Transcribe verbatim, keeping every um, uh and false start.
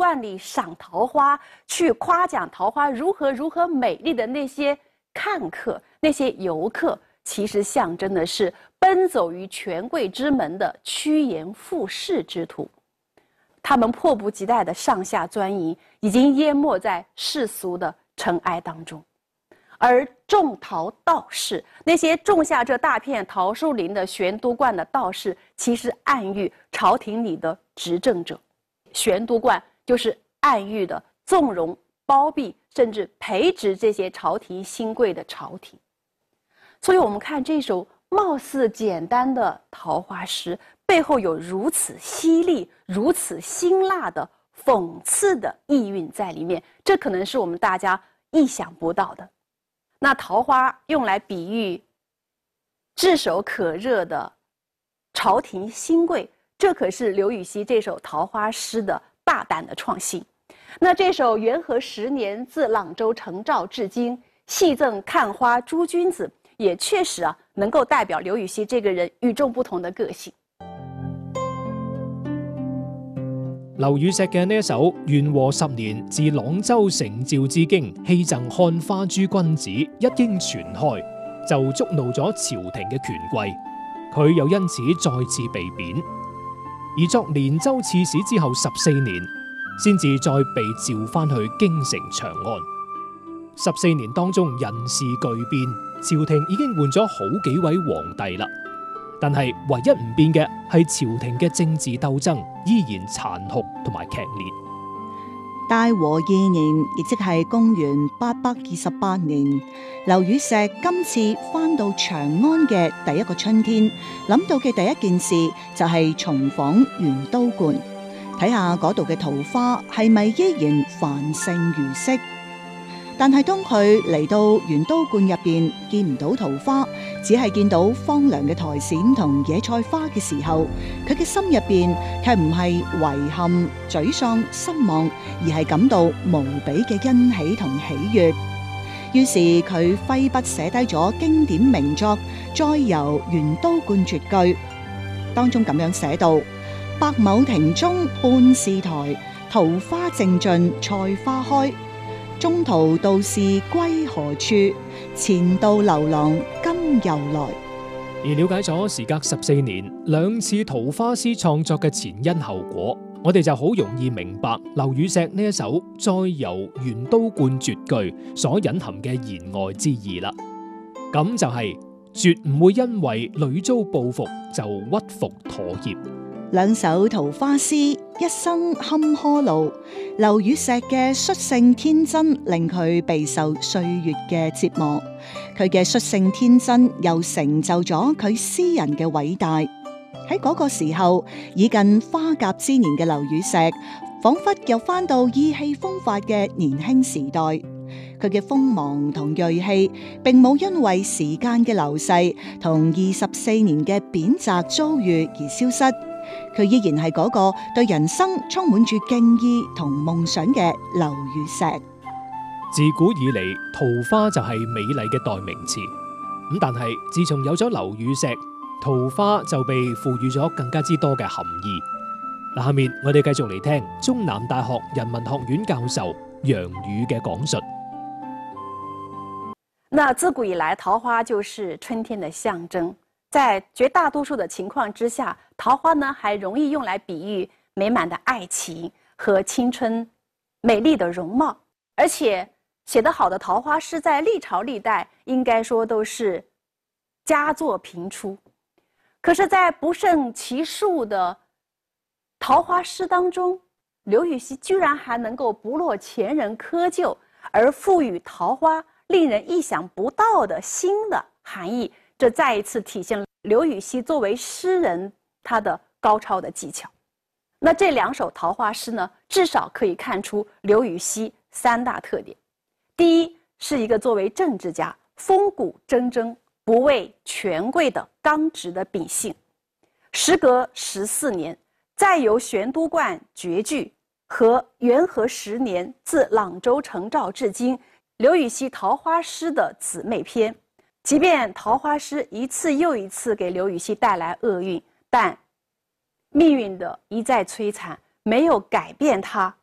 万里赏桃花，去夸奖桃花如何如何美丽的那些看客、那些游客，其实象征的是奔走于权贵之门的趋炎附势之徒。他们迫不及待的上下钻营，已经淹没在世俗的尘埃当中。而种桃道士，那些种下这大片桃树林的玄都观的道士，其实暗喻朝廷里的执政者。玄都观就是暗喻的纵容、包庇，甚至培植这些朝廷新贵的朝廷。所以我们看这首貌似简单的桃花诗，背后有如此犀利、如此辛辣的讽刺的意蕴在里面，这可能是我们大家意想不到的。那桃花用来比喻炙手可热的朝廷新贵，这可是刘禹锡这首桃花诗的大胆的创新。那这首元和十年自朗州承诏至今，戏赠看花诸君子，也确實啊能夠代表劉禹錫這個人與眾不同的個性。 劉禹錫嘅呢一首元和十年自朗州承詔至京，戲贈看花諸君子，一經傳開，就觸怒咗朝廷嘅權貴，佢又因此再次被貶。而作連州刺史之後十四年，先至再被召翻去京城長安。十四年當中人事巨變，朝廷已經換咗好幾位皇帝啦，但係唯一唔變嘅係朝廷嘅政治鬥爭依然殘酷同埋劇烈。 大和二年，亦即係公元八百二十八年，劉禹錫今次翻到長安嘅第一個春天，諗到嘅第一件事就係重訪元都觀，睇下嗰度嘅桃花係咪依然繁盛如昔。但係當佢嚟到元都觀入邊見唔到桃花，只係見到荒涼嘅苔蘚同野菜花嘅時候，佢嘅心入邊卻唔係遺憾、沮喪、失望，而係感到無比嘅欣喜同喜悅。於是佢揮筆寫低咗經典名作《再遊元都觀絕句》，當中咁樣寫道：百畝庭中半是苔，桃花正盡菜花開。中途道士歸何處？前度劉郎今又來。 而了解咗時隔十四年兩次桃花詩創作嘅前因後果，我哋就好容易明白劉禹錫呢一首《再遊元都觀絕句》所隱含嘅言外之意啦。咁就係絕唔會因為屢遭報復就屈服妥協。 兩首桃花詩，一生坎坷路。劉禹錫嘅率性天真令佢備受歲月嘅折磨，佢嘅率性天真又成就咗佢詩人嘅偉大。喺嗰個時候，已近花甲之年嘅劉禹錫，仿佛又翻到意氣風發嘅年輕時代。佢嘅鋒芒同銳氣，並冇因為時間嘅流逝同二十四年嘅貶謫遭遇而消失。佢依然係嗰個對人生充滿住敬意同夢想嘅劉禹錫。 自古以嚟，桃花就係美麗嘅代名詞。咁但係自從有咗劉禹錫，桃花就被賦予咗更加之多嘅含義。嗱，下面我哋繼續嚟聽中南大學人文學院教授楊宇嘅講述。 那自古以來，桃花就是春天的象徵。在絕大多數的情況之下，桃花呢還容易用來比喻美滿的愛情和青春美麗的容貌。而且寫得好的桃花詩在歷朝歷代應該說都是佳作頻出。可是在不勝其數的桃花詩當中，劉禹錫居然還能夠不落前人窠臼，而賦予桃花令人意想不到的新的含義。這再一次體現了劉禹錫作為詩人他的高超的技巧。那這兩首桃花詩呢，至少可以看出劉禹錫三大特點。第一，是一個作為政治家風骨錚錚、不畏權貴的剛直的秉性。時隔十四年，再遊玄都觀絕句和元和十年自朗州承詔至今，劉禹錫桃花詩的姊妹篇。即便桃花詩一次又一次給劉禹錫帶來厄運，但命運的一再摧殘沒有改變他